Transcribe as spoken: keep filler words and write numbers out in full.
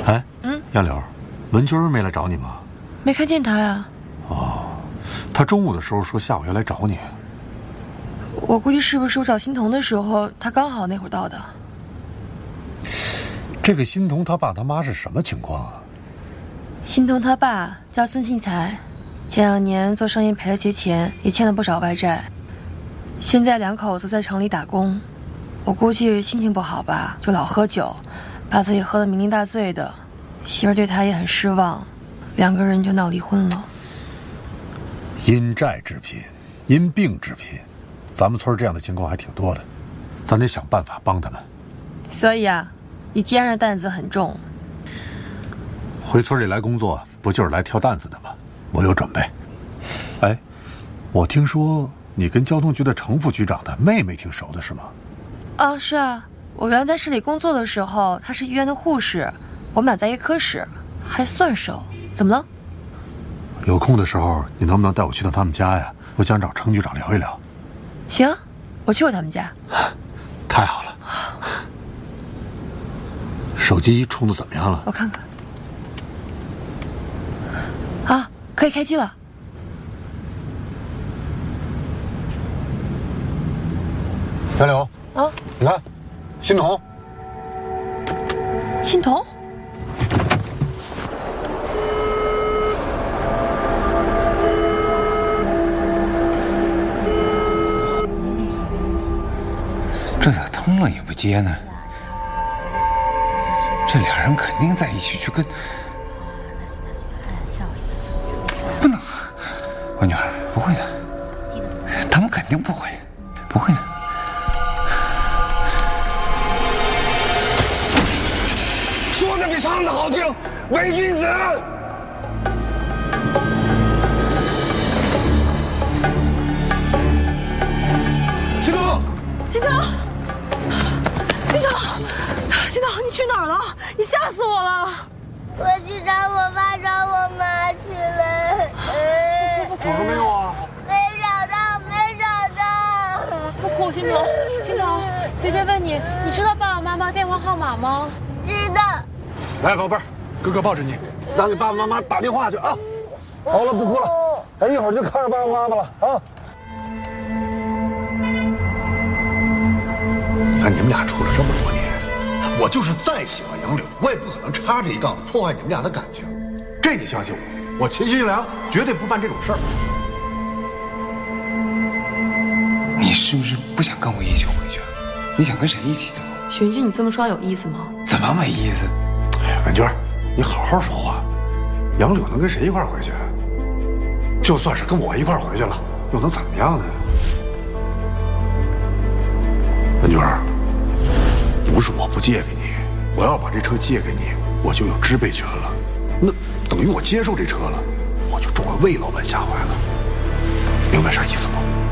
哎，嗯，杨柳，文军没来找你吗？ 没看见他呀。 哦，他中午的时候说下午要来找你。 我估计是不是我找欣桐的时候，他刚好那会儿到的。 这个欣桐他爸他妈是什么情况啊？ 欣桐他爸叫孙庆才，前两年做生意赔了些钱，也欠了不少外债。现在两口子在城里打工，我估计心情不好吧，就老喝酒，把自己喝得酩酊大醉的。媳妇儿对他也很失望，两个人就闹离婚了。 因债致贫，因病致贫，咱们村这样的情况还挺多的，咱得想办法帮他们。 所以啊，你肩上的担子很重。 回村里来工作，不就是来挑担子的吗？我有准备。哎，我听说你跟交通局的程副局长的妹妹挺熟的，是吗？ 啊，是啊，我原来在市里工作的时候，她是医院的护士，我们俩在一科室，还算熟。怎么了？ 有空的时候，你能不能带我去趟他们家呀？我想找程局长聊一聊。 行，我去过他们家。 太好了。手机充的怎么样了？ 我看看。啊，可以开机了。 杨柳， 啊， 你看，欣桐。 欣桐。 这咋通了也不接呢？这俩人肯定在一起去跟……不能，我女儿不会的，他们肯定不会，不会的。 说的比唱的好听，伪君子！ 欣桐， 欣桐，欣桐，欣桐，你去哪儿了？你吓死我了！ 我去找我爸找我妈去了。 找着没有啊？ 没找到，没找到。 不哭，欣桐，欣桐，姐姐问你，你知道爸爸妈妈电话号码吗？ 知道。 来，宝贝儿，哥哥抱着你，咱给爸爸妈妈打电话去啊！好了，不哭了，咱一会儿就看着爸爸妈妈了啊！ 你看你们俩处了这么多年，我就是再喜欢杨柳，我也不可能插这一杠子破坏你们俩的感情。这你相信我，我秦新良绝对不办这种事儿。 你是不是不想跟我一起回去？你想跟谁一起走？ 许云君，你这么说有意思吗？ 怎么没意思？ 哎呀，文娟，你好好说话。杨柳能跟谁一块回去？就算是跟我一块回去了，又能怎么样呢？文娟，不是我不借给你，我要把这车借给你，我就有支配权了。那等于我接受这车了，我就中了魏老板下怀了。明白啥意思吗？